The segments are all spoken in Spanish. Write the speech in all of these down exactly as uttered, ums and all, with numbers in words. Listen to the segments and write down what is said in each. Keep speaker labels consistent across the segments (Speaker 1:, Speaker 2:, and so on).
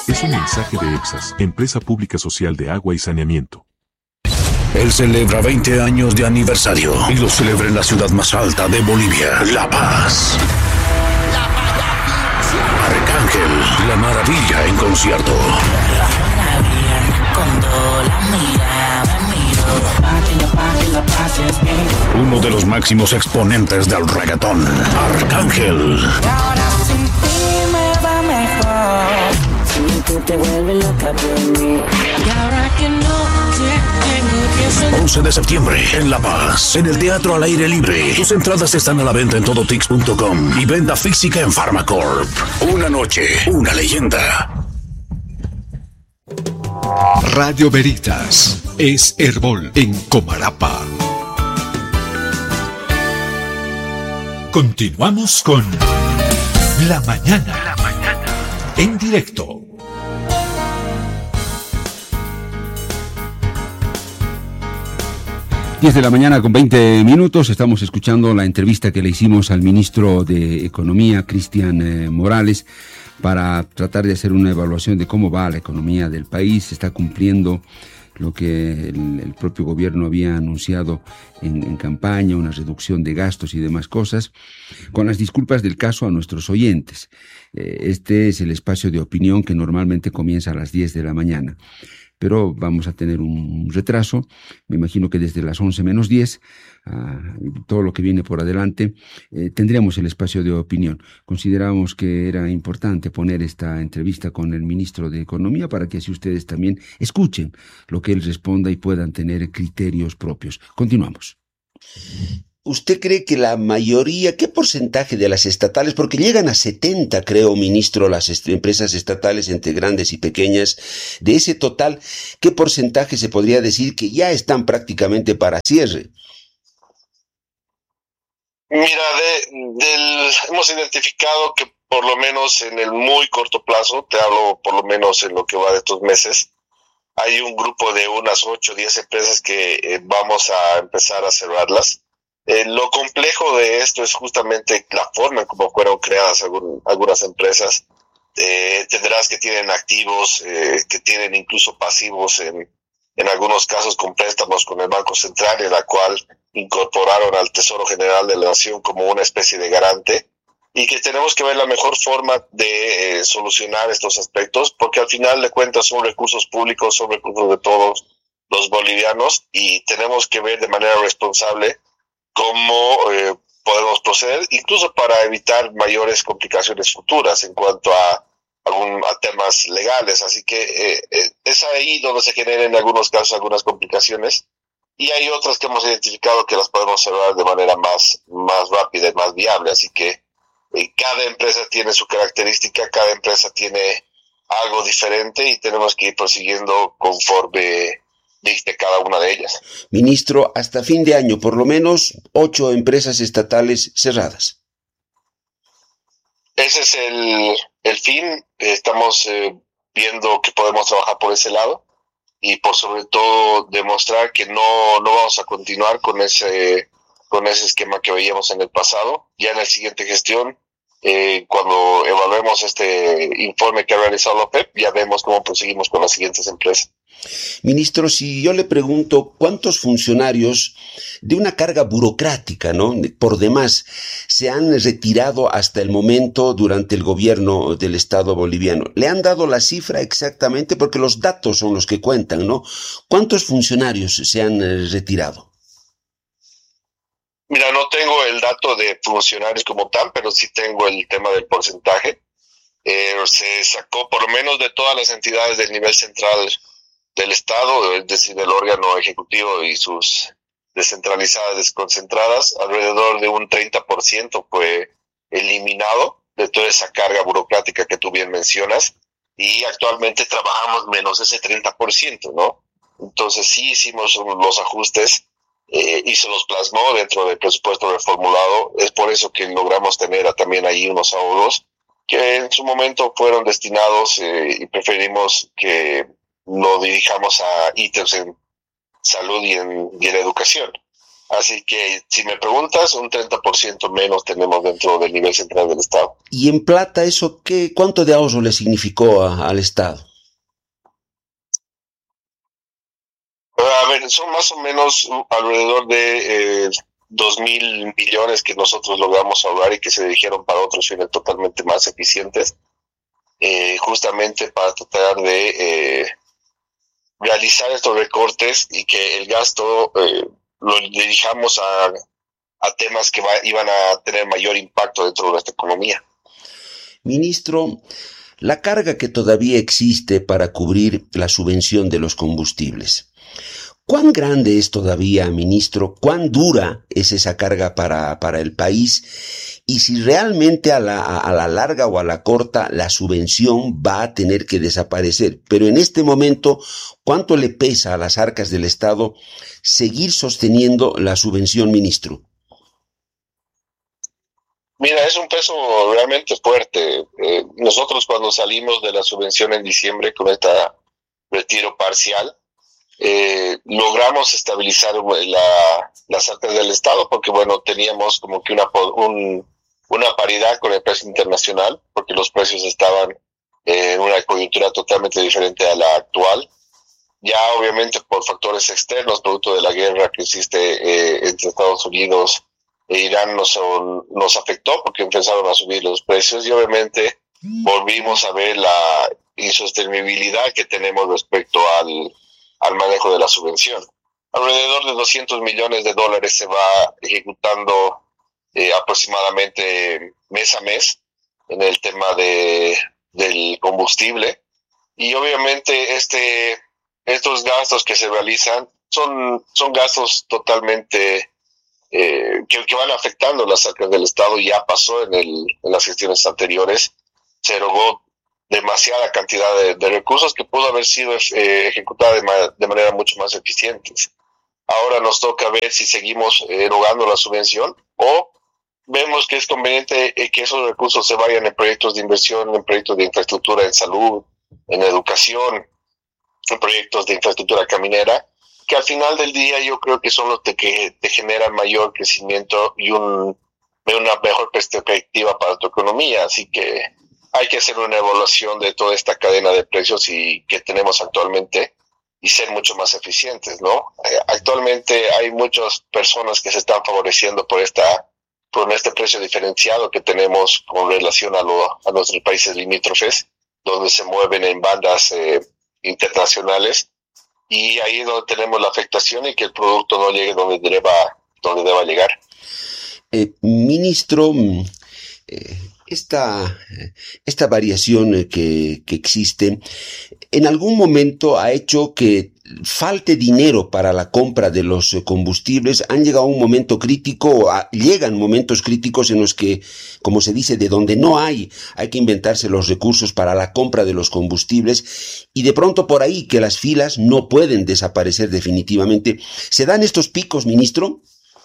Speaker 1: Es un mensaje de EPSAS, Empresa Pública Social de Agua y Saneamiento.
Speaker 2: Él celebra veinte años de aniversario y lo celebra en la ciudad más alta de Bolivia, La Paz. Arcángel, La Maravilla en concierto. Uno de los máximos exponentes del reggaetón, Arcángel. once de septiembre en La Paz, en el Teatro al Aire Libre. Tus entradas están a la venta en todotix punto com y venta física en Pharmacorp. Una noche, una leyenda.
Speaker 3: Radio Veritas es Herbol en Comarapa. Continuamos con La Mañana, La Mañana en directo.
Speaker 4: diez de la mañana con veinte minutos, estamos escuchando la entrevista que le hicimos al ministro de Economía, Cristian eh, Morales, para tratar de hacer una evaluación de cómo va la economía del país. Se está cumpliendo lo que el, el propio gobierno había anunciado en, en campaña, una reducción de gastos y demás cosas, con las disculpas del caso a nuestros oyentes. Eh, este es el espacio de opinión que normalmente comienza a las diez de la mañana. Pero vamos a tener un retraso, me imagino que desde las once menos diez, uh, todo lo que viene por adelante, eh, tendremos el espacio de opinión. Consideramos que era importante poner esta entrevista con el ministro de Economía para que así ustedes también escuchen lo que él responda y puedan tener criterios propios. Continuamos.
Speaker 5: ¿Usted cree que la mayoría, qué porcentaje de las estatales, porque llegan a setenta, creo, ministro, las est- empresas estatales entre grandes y pequeñas, de ese total, qué porcentaje se podría decir que ya están prácticamente para cierre?
Speaker 6: Mira, de, del, hemos identificado que por lo menos en el muy corto plazo, te hablo por lo menos en lo que va de estos meses, hay un grupo de unas ocho o diez empresas que eh, vamos a empezar a cerrarlas. Eh, lo complejo de esto es justamente la forma en cómo fueron creadas algún, algunas empresas. Eh, tendrás que tienen activos, eh, que tienen incluso pasivos en, en algunos casos con préstamos con el Banco Central, en la cual incorporaron al Tesoro General de la Nación como una especie de garante, y que tenemos que ver la mejor forma de eh, solucionar estos aspectos, porque al final de cuentas son recursos públicos, son recursos de todos los bolivianos, y tenemos que ver de manera responsable cómo eh, podemos proceder, incluso para evitar mayores complicaciones futuras en cuanto a, algún, a temas legales. Así que eh, eh, es ahí donde se generan en algunos casos algunas complicaciones, y hay otras que hemos identificado que las podemos cerrar de manera más, más rápida y más viable. Así que eh, cada empresa tiene su característica, cada empresa tiene algo diferente, y tenemos que ir prosiguiendo conforme de cada una de ellas.
Speaker 5: Ministro, hasta fin de año, por lo menos ocho empresas estatales cerradas.
Speaker 6: Ese es el, el fin. Estamos eh, viendo que podemos trabajar por ese lado, y por sobre todo demostrar que no, no vamos a continuar con ese, con ese esquema que veíamos en el pasado. Ya en la siguiente gestión, eh, cuando evaluemos este informe que ha realizado la O P E P, ya vemos cómo proseguimos con las siguientes empresas.
Speaker 5: Ministro, si yo le pregunto cuántos funcionarios de una carga burocrática, ¿no?, por demás, se han retirado hasta el momento durante el gobierno del Estado boliviano, ¿le han dado la cifra exactamente? Porque los datos son los que cuentan, ¿no? ¿Cuántos funcionarios se han eh, retirado?
Speaker 6: Mira, no tengo el dato de funcionarios como tal, pero sí tengo el tema del porcentaje. Eh, se sacó por lo menos de todas las entidades del nivel central del Estado, es decir, del órgano ejecutivo y sus descentralizadas, desconcentradas, alrededor de un treinta por ciento fue eliminado de toda esa carga burocrática que tú bien mencionas, y actualmente trabajamos menos ese treinta por ciento, ¿no? Entonces sí hicimos los ajustes eh, y se los plasmó dentro del presupuesto reformulado. Es por eso que logramos tener también ahí unos ahorros que en su momento fueron destinados eh, y preferimos que lo dirijamos a ítems en salud y en, y en educación. Así que, si me preguntas, un treinta por ciento menos tenemos dentro del nivel central del Estado.
Speaker 5: ¿Y en plata eso qué, cuánto de ahorro le significó a, al Estado?
Speaker 6: A ver, son más o menos alrededor de eh, dos mil millones que nosotros logramos ahorrar y que se dirigieron para otros fines totalmente más eficientes, eh, justamente para tratar de eh, realizar estos recortes y que el gasto eh, lo dirijamos a, a temas que va, iban a tener mayor impacto dentro de nuestra economía.
Speaker 5: Ministro, la carga que todavía existe para cubrir la subvención de los combustibles, ¿cuán grande es todavía, ministro? ¿Cuán dura es esa carga para, para el país? Y si realmente a la, a la larga o a la corta la subvención va a tener que desaparecer. Pero en este momento, ¿cuánto le pesa a las arcas del Estado seguir sosteniendo la subvención, ministro?
Speaker 6: Mira, es un peso realmente fuerte. Eh, nosotros cuando salimos de la subvención en diciembre con este retiro parcial, Eh, logramos estabilizar la, las arcas del Estado porque, bueno, teníamos como que una, un, una paridad con el precio internacional porque los precios estaban eh, en una coyuntura totalmente diferente a la actual. Ya, obviamente, por factores externos, producto de la guerra que existe eh, entre Estados Unidos e Irán, nos, nos afectó porque empezaron a subir los precios y, obviamente, volvimos a ver la insostenibilidad que tenemos respecto al al manejo de la subvención. Alrededor de doscientos millones de dólares se va ejecutando eh, aproximadamente mes a mes en el tema de, del combustible y obviamente este, estos gastos que se realizan son, son gastos totalmente eh, que, que van afectando las arcas del Estado. Ya pasó en, el, en las gestiones anteriores, se erogó demasiada cantidad de, de recursos que pudo haber sido eh, ejecutada de, ma- de manera mucho más eficiente. Ahora nos toca ver si seguimos erogando la subvención o vemos que es conveniente eh, que esos recursos se vayan en proyectos de inversión, en proyectos de infraestructura en salud, en educación, en proyectos de infraestructura caminera, que al final del día yo creo que son los de que te generan mayor crecimiento y un, una mejor perspectiva para tu economía. Así que hay que hacer una evaluación de toda esta cadena de precios y que tenemos actualmente y ser mucho más eficientes, ¿no? Eh, actualmente hay muchas personas que se están favoreciendo por esta por este precio diferenciado que tenemos con relación a, lo, a nuestros países limítrofes, donde se mueven en bandas eh, internacionales y ahí es donde tenemos la afectación y que el producto no llegue donde deba, donde deba llegar.
Speaker 5: Eh, ministro, eh, esta, esta variación que, que existe en algún momento ha hecho que falte dinero para la compra de los combustibles. Han llegado a un momento crítico, a, llegan momentos críticos en los que, como se dice, de donde no hay, hay que inventarse los recursos para la compra de los combustibles y de pronto por ahí que las filas no pueden desaparecer definitivamente. ¿Se dan estos picos, ministro?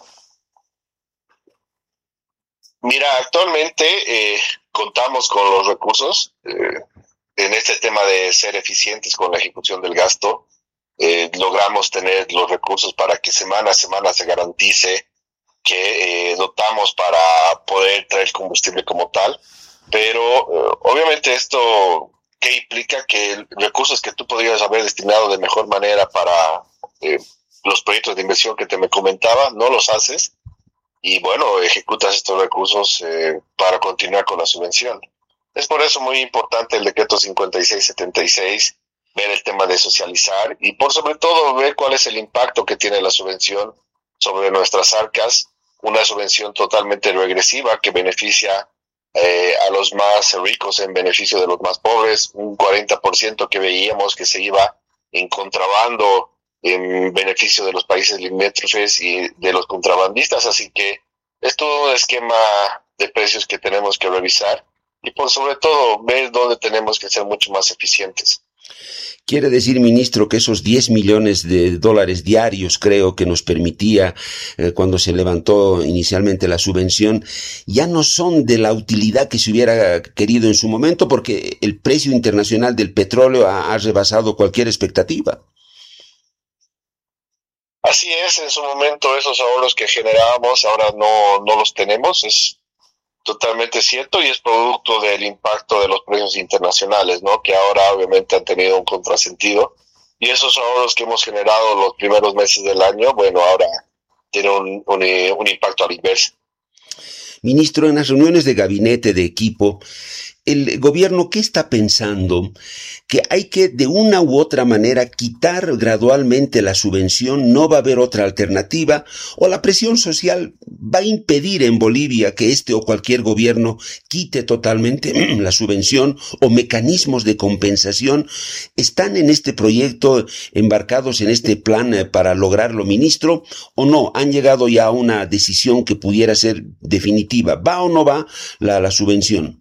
Speaker 6: Mira, actualmente eh, contamos con los recursos eh, en este tema de ser eficientes con la ejecución del gasto. Eh, logramos tener los recursos para que semana a semana se garantice que eh, dotamos para poder traer combustible como tal, pero eh, obviamente esto ¿qué implica? Que recursos que tú podrías haber destinado de mejor manera para eh, los proyectos de inversión que te me comentaba, no los haces y bueno, ejecutas estos recursos eh, para continuar con la subvención. Es por eso muy importante el decreto cincuenta y seis setenta y seis, ver el tema de socializar y por sobre todo ver cuál es el impacto que tiene la subvención sobre nuestras arcas, una subvención totalmente regresiva que beneficia eh, a los más ricos en beneficio de los más pobres, un cuarenta por ciento que veíamos que se iba en contrabando en beneficio de los países limítrofes y de los contrabandistas, así que es todo un esquema de precios que tenemos que revisar y por sobre todo ver dónde tenemos que ser mucho más eficientes.
Speaker 5: Quiere decir, ministro, que esos diez millones de dólares diarios, creo que nos permitía eh, cuando se levantó inicialmente la subvención, ya no son de la utilidad que se hubiera querido en su momento porque el precio internacional del petróleo ha, ha rebasado cualquier expectativa.
Speaker 6: Así es, en su momento esos ahorros que generábamos ahora no, no los tenemos, es totalmente cierto, y es producto del impacto de los precios internacionales, ¿no? Que ahora obviamente han tenido un contrasentido, y esos ahorros que hemos generado los primeros meses del año, bueno, ahora tienen un, un, un impacto al inverso.
Speaker 5: Ministro, en las reuniones de gabinete, de equipo, ¿el gobierno qué está pensando? ¿Que hay que de una u otra manera quitar gradualmente la subvención? ¿No va a haber otra alternativa? ¿O la presión social va a impedir en Bolivia que este o cualquier gobierno quite totalmente la subvención o mecanismos de compensación? ¿Están en este proyecto, embarcados en este plan eh, para lograrlo, ministro? ¿O no? ¿Han llegado ya a una decisión que pudiera ser definitiva? ¿Va o no va la, la subvención?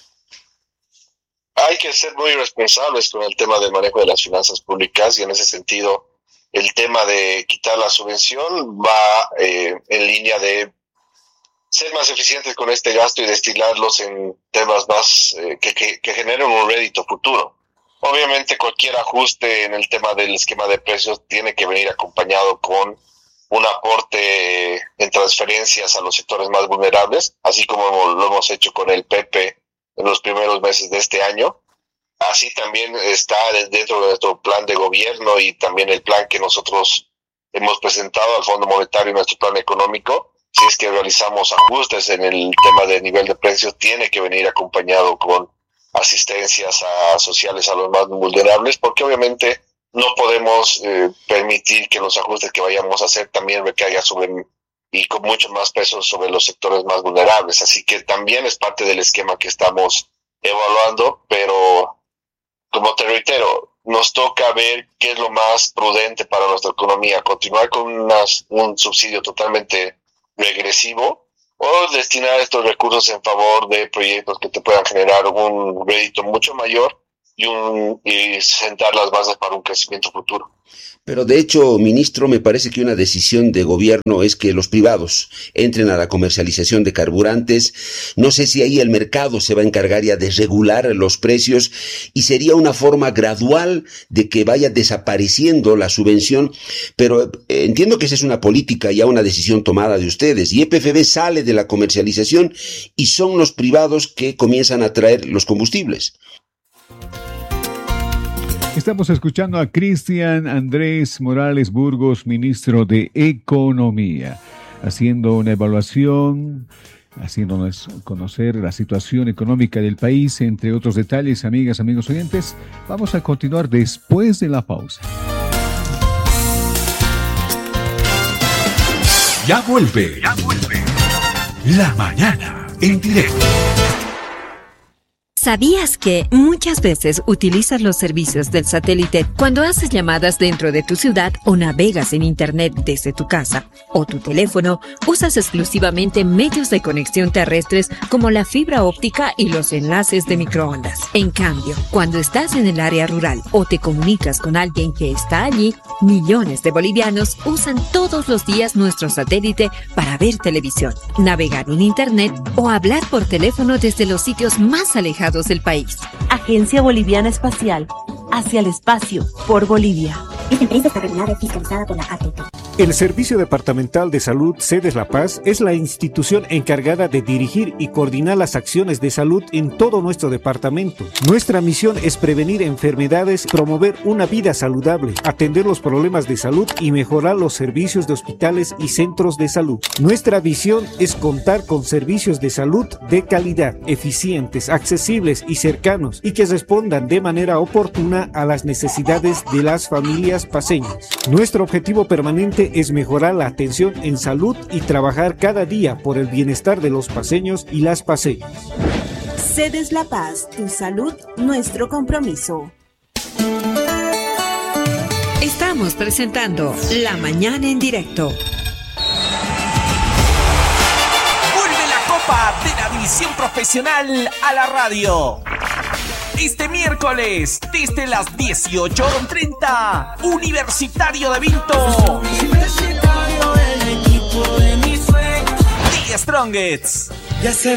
Speaker 6: Hay que ser muy responsables con el tema del manejo de las finanzas públicas, y en ese sentido el tema de quitar la subvención va eh, en línea de ser más eficientes con este gasto y destinarlos en temas más eh, que, que, que generen un rédito futuro. Obviamente cualquier ajuste en el tema del esquema de precios tiene que venir acompañado con un aporte en transferencias a los sectores más vulnerables, así como lo hemos hecho con el P E P en los primeros meses de este año. Así también está dentro de nuestro plan de gobierno y también el plan que nosotros hemos presentado al Fondo Monetario y nuestro plan económico. Si es que realizamos ajustes en el tema de nivel de precios, tiene que venir acompañado con asistencias a, sociales a los más vulnerables, porque obviamente no podemos eh, permitir que los ajustes que vayamos a hacer también recaigan sobre y con mucho más peso sobre los sectores más vulnerables. Así que también es parte del esquema que estamos evaluando, pero como te reitero, nos toca ver qué es lo más prudente para nuestra economía: continuar con unas, un subsidio totalmente regresivo o destinar estos recursos en favor de proyectos que te puedan generar un rédito mucho mayor y, un, y sentar las bases para un crecimiento futuro.
Speaker 5: Pero de hecho, ministro, me parece que una decisión de gobierno es que los privados entren a la comercialización de carburantes. No sé si ahí el mercado se va a encargar ya de regular los precios, y sería una forma gradual de que vaya desapareciendo la subvención. Pero eh, entiendo que esa es una política, ya una decisión tomada de ustedes, y E P F B sale de la comercialización y son los privados que comienzan a traer los combustibles.
Speaker 7: Estamos escuchando a Cristian Andrés Morales Burgos, ministro de Economía, haciendo una evaluación, haciéndonos conocer la situación económica del país, entre otros detalles. Amigas, amigos oyentes, vamos a continuar después de la pausa.
Speaker 3: Ya vuelve, ya vuelve. La mañana en directo.
Speaker 8: ¿Sabías que muchas veces utilizas los servicios del satélite cuando haces llamadas dentro de tu ciudad o navegas en internet desde tu casa o tu teléfono? Usas exclusivamente medios de conexión terrestres como la fibra óptica y los enlaces de microondas. En cambio, cuando estás en el área rural o te comunicas con alguien que está allí, millones de bolivianos usan todos los días nuestro satélite para ver televisión, navegar en internet o hablar por teléfono desde los sitios más alejados del país.
Speaker 9: Agencia Boliviana Espacial, hacia el espacio, por Bolivia.
Speaker 10: Esta empresa está regulada y fiscalizada por la A T T.
Speaker 11: El Servicio Departamental de Salud Sedes La Paz es la institución encargada de dirigir y coordinar las acciones de salud en todo nuestro departamento. Nuestra misión es prevenir enfermedades, promover una vida saludable, atender los problemas de salud y mejorar los servicios de hospitales y centros de salud. Nuestra visión es contar con servicios de salud de calidad, eficientes, accesibles y cercanos, y que respondan de manera oportuna a las necesidades de las familias paceñas. Nuestro objetivo permanente es mejorar la atención en salud y trabajar cada día por el bienestar de los paceños y las paceñas.
Speaker 9: Sedes La Paz, tu salud, nuestro compromiso.
Speaker 8: Estamos presentando La Mañana en Directo.
Speaker 12: Vuelve la Copa de la División Profesional a la radio. Este miércoles, desde las dieciocho treinta, Universitario de Vinto. Universitario, el equipo de mis sueños. The Strongets.
Speaker 13: Ya se